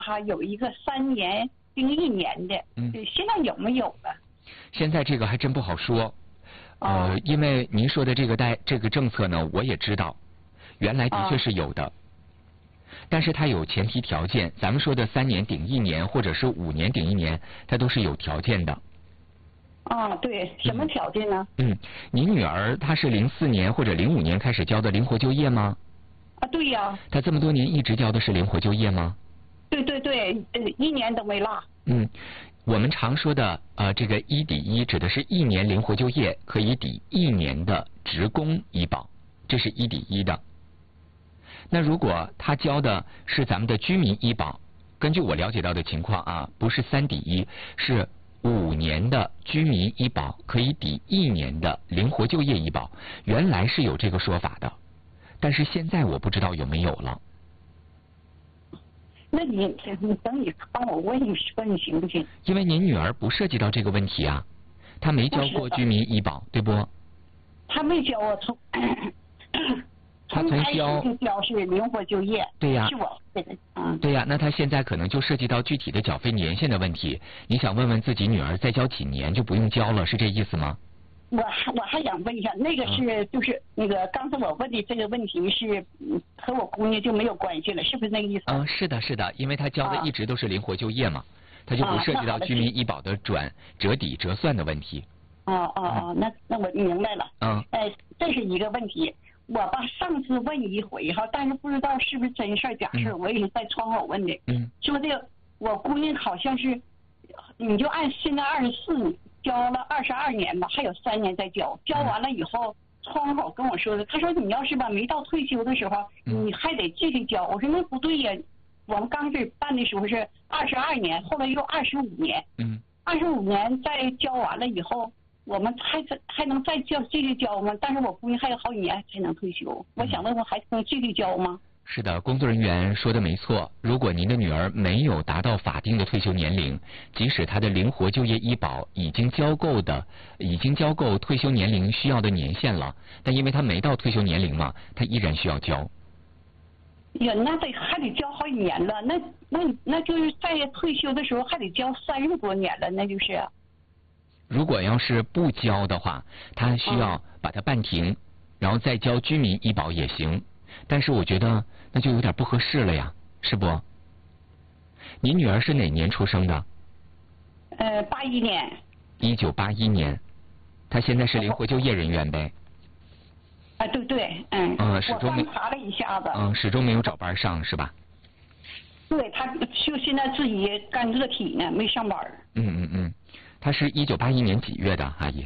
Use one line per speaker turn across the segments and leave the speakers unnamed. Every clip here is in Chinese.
哈有一个3年定1年的，现在有没有了？
现在这个还真不好说，因为您说的这个政策呢，我也知道，原来的确是有的，但是它有前提条件，咱们说的3年顶1年，或者是5年顶1年，它都是有条件的。
对，什么条件呢？
您女儿她是04年或者05年开始交的灵活就业吗？
对呀。
她这么多年一直交的是灵活就业吗？
对，1年都没落。
我们常说的这个1抵1指的是1年灵活就业可以抵1年的职工医保，这是1抵1的。那如果他交的是咱们的居民医保，根据我了解到的情况啊，不是3抵1，是5年的居民医保可以抵1年的灵活就业医保，原来是有这个说法的，但是现在我不知道有没有了。
那你等你帮我问一问行不行？
因为您女儿不涉及到这个问题啊，她没交过居民医保，对不？
她没交啊，
她从
交是灵活就业。
对呀。
是我给的。
对呀，那她现在可能就涉及到具体的缴费年限的问题。你想问问自己女儿再交几年就不用交了，是这意思吗？
我还想问一下，那个是就是那个刚才我问的这个问题是和我姑娘就没有关系了，是不是那个意思？
是的，因为她交的一直都是灵活就业嘛，她就不涉及到居民医保的折抵折算的问题。
那我明白了。这是一个问题。我上次问一回哈，但是不知道是不是真事儿假事，我也是在窗口问的。说这个我姑娘好像是，你就按现在24交了22年吧，还有3年再交，交完了以后，窗口跟我说的，他说你要是没到退休的时候，你还得继续交。我说那不对呀，我们刚开始办的时候是22年，后来又25年。25年再交完了以后，我们还能再继续交吗？但是我估计还有好几年才能退休。我想问问还能继续交吗？
是的，工作人员说的没错。如果您的女儿没有达到法定的退休年龄，即使她的灵活就业医保已经交够退休年龄需要的年限了，但因为她没到退休年龄嘛，她依然需要交。
呀，那还得交好几年了，那就是在退休的时候还得交30多年了，那就是。
如果要是不交的话，她需要把它办停，然后再交居民医保也行。但是我觉得那就有点不合适了呀，是不？您女儿是哪年出生的
？81年。
1981年，她现在是灵活就业人员呗？
对，
始终没。
我刚查了一下子。
始终没有找班上是吧？
对，她就现在自己干个体呢，没上班。
她是1981年几月的阿姨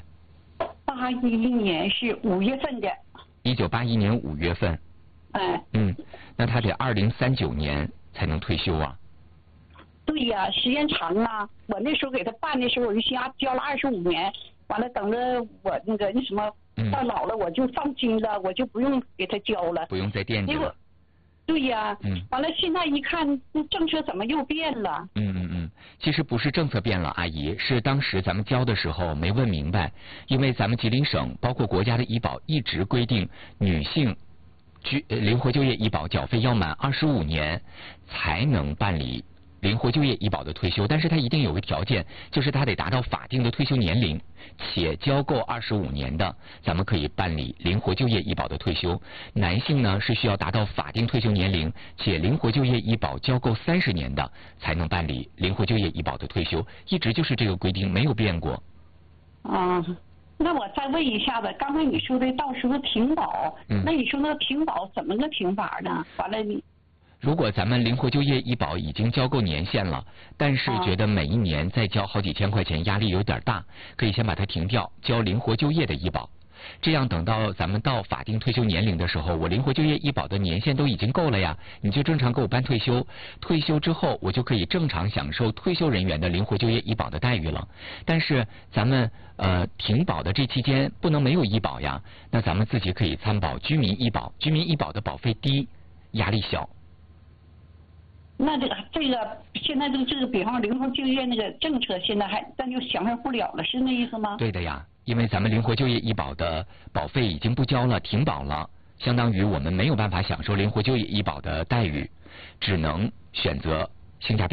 ？81年是5月份的。
1981年5月份。那他得2039年才能退休啊。
对呀，时间长啊。我那时候给他办的时候，我就瞎交了25年，完了等着我那什么到老了，我就放心了，我就不用给他交了，
不用再惦记了。
对呀。完了现在一看，政策怎么又变了？
其实不是政策变了，阿姨，是当时咱们交的时候没问明白，因为咱们吉林省包括国家的医保一直规定女性灵活就业医保缴费要满25年才能办理灵活就业医保的退休，但是它一定有个条件，就是它得达到法定的退休年龄，且交够25年的，咱们可以办理灵活就业医保的退休。男性呢是需要达到法定退休年龄，且灵活就业医保交够30年的，才能办理灵活就业医保的退休，一直就是这个规定，没有变过。
那我再问一下子，刚才你说的到时候停保，那你说那个停保怎么个停法呢？完了
如果咱们灵活就业医保已经交够年限了，但是觉得每一年再交好几千块钱压力有点大，可以先把它停掉，交灵活就业的医保。这样等到咱们到法定退休年龄的时候，我灵活就业医保的年限都已经够了呀，你就正常给我办退休，退休之后我就可以正常享受退休人员的灵活就业医保的待遇了。但是咱们停保的这期间不能没有医保呀，那咱们自己可以参保居民医保，居民医保的保费低，压力小。
那这个现在这个比方灵活就业那个政策现在咱就享受不了了，是那意思吗？
对的呀，因为咱们灵活就业医保的保费已经不交了，停保了，相当于我们没有办法享受灵活就业医保的待遇，只能选择性价比